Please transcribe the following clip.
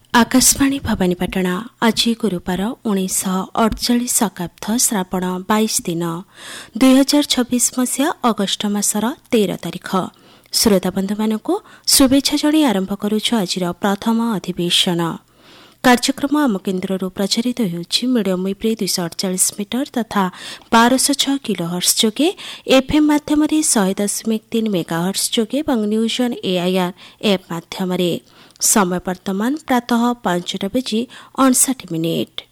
आकाशवाणी भवानीपाटणा आज गुरुवार 1948 शकाब्द श्रावण 22 दिन 2026 मसीहा अगस्ट मासर 13 तारिख। श्रोता बंधु मानक शुभेच्छा जणाई आरंभ करुछु आजिर प्रथम अधिवेशन। कार्यक्रम आम केन्द्र प्रचारित होउछि मीडियम वेव 248 मीटर तथा 1206 किलोहर्ट्ज जोगे एफएम माध्यम 100.3 मेगाहर्ट्ज जोगे और न्यूज ऑन एआईआर एप माध्यम। समय वर्तमान प्रातः 5:59।